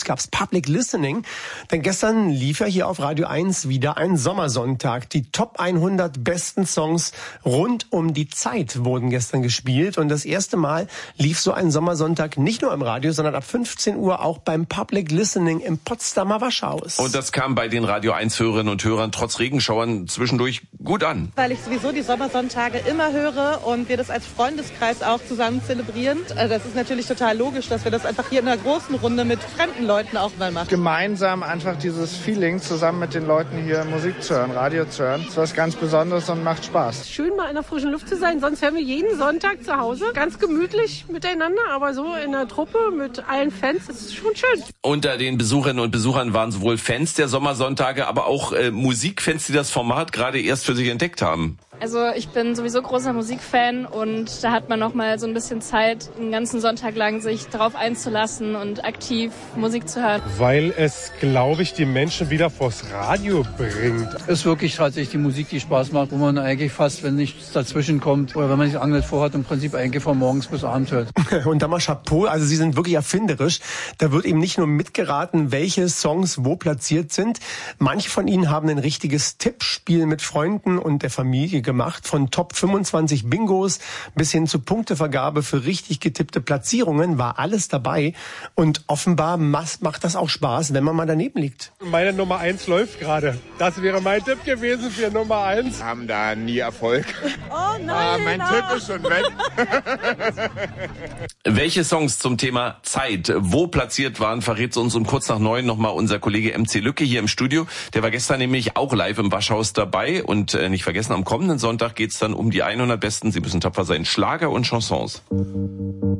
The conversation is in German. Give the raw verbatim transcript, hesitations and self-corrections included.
gab's Public Listening. Denn gestern lief ja hier auf Radio eins wieder ein Sommersonntag. Die Top hundert besten Songs rund um die Zeit wurden gestern gespielt. Und das erste Mal lief so ein Sommersonntag nicht nur im Radio, sondern ab fünfzehn Uhr auch beim Public Listening im Potsdamer Waschhaus. Und das kam bei den Radio eins Hörerinnen und Hörern trotz Regenschauern zwischendurch gut an. Weil ich sowieso die Sommersonntage immer höre und wir das als Freundeskreis auch zusammen zelebrieren. Also das ist natürlich total logisch, dass wir das einfach hier in einer großen Runde mit fremden Leuten auch mal machen. Gemeinsam einfach dieses Feeling, zusammen mit den Leuten hier Musik zu hören, Radio zu hören, ist was ganz Besonderes und macht Spaß. Schön mal in der frischen Luft zu sein, sonst hören wir jeden Sonntag zu Hause. Ganz gemütlich miteinander, aber so in der Truppe mit allen Fans ist es schon schön. Unter den Besucherinnen und Besuchern waren sowohl Fans der Sommersonntage, aber auch äh, Musikfans, die das Format gerade erst für sich entdeckt haben. Also ich bin sowieso großer Musikfan und da hat man noch mal so ein bisschen Zeit, einen ganzen Sonntag lang sich darauf einzulassen und aktiv Musik zu hören. Weil es, glaube ich, die Menschen wieder vors Radio bringt. Es ist wirklich tatsächlich die Musik, die Spaß macht, wo man eigentlich fast, wenn nichts dazwischen kommt oder wenn man nicht Angst vorhat, im Prinzip eigentlich von morgens bis abends hört. Und da mal Chapeau, also Sie sind wirklich erfinderisch. Da wird eben nicht nur mitgeraten, welche Songs wo platziert sind. Manche von Ihnen haben ein richtiges Tippspiel mit Freunden und der Familie gemacht, von Top fünfundzwanzig Bingos bis hin zu Punktevergabe für richtig getippte Platzierungen war alles dabei. Und offenbar macht das auch Spaß, wenn man mal daneben liegt. Meine Nummer eins läuft gerade. Das wäre mein Tipp gewesen für Nummer eins. Wir haben da nie Erfolg. Oh nein! Ah, mein Tipp ist schon weg. Welche Songs zum Thema Zeit wo platziert waren, verrät uns um kurz nach neun nochmal unser Kollege M C Lücke hier im Studio. Der war gestern nämlich auch live im Waschhaus dabei. Und äh, nicht vergessen, am kommenden Sonntag geht's dann um die hundert besten, Sie müssen tapfer sein, Schlager und Chansons.